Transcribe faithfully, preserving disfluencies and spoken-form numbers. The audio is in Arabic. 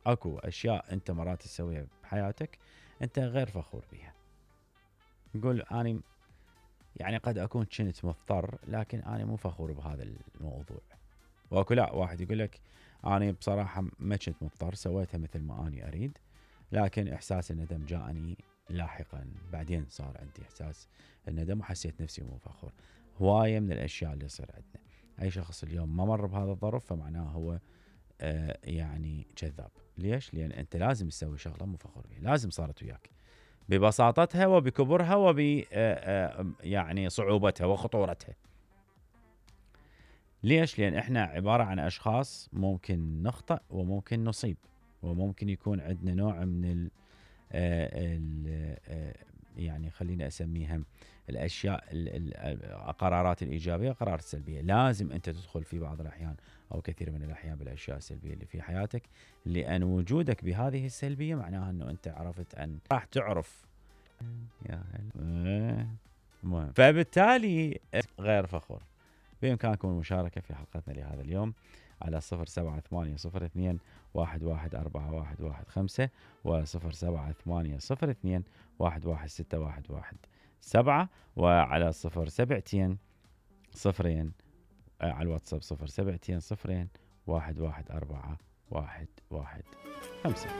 اكو اشياء انت مرات تسويها بحياتك انت غير فخور بيها. نقول اني يعني قد اكون كنت مضطر لكن انا مو فخور بهذا الموضوع. واكو لا واحد يقول لك انا بصراحه ما كنت مضطر، سويتها مثل ما اني اريد، لكن احساس الندم جاءني لاحقا، بعدين صار عندي احساس الندم وحسيت نفسي مو فخور. هوايه من الاشياء اللي يصير عندنا. اي شخص اليوم ما مر بهذا الظرف فمعناه هو آه يعني كذاب. ليش؟ لان انت لازم تسوي شغله مو فخور بها، لازم صارت وياك ببساطتها وبكبرها وب آه آه يعني صعوبتها وخطورتها. ليش؟ لان احنا عباره عن اشخاص ممكن نخطئ وممكن نصيب، وممكن يكون عندنا نوع من ال آه ال آه يعني خليني اسميها الاشياء ال- ال- القرارات الايجابيه والقرارات السلبيه. لازم انت تدخل في بعض الاحيان او كثير من الاحيان بالاشياء السلبيه اللي في حياتك، لان وجودك بهذه السلبيه معناها انه انت عرفت ان راح تعرف يا هلا. المهم فبالتالي غير فخور. بإمكانكم المشاركة في حلقتنا لهذا اليوم على صفر سبعة ثمانية صفر اثنين واحد واحد أربعة واحد واحد خمسة وصفر سبعة ثمانية صفر اثنين واحد واحد ستة واحد واحد سبعة، وعلى صفر سبعتين صفرين على الواتساب صفر سبعتين صفرين واحد واحد أربعة واحد واحد خمسة.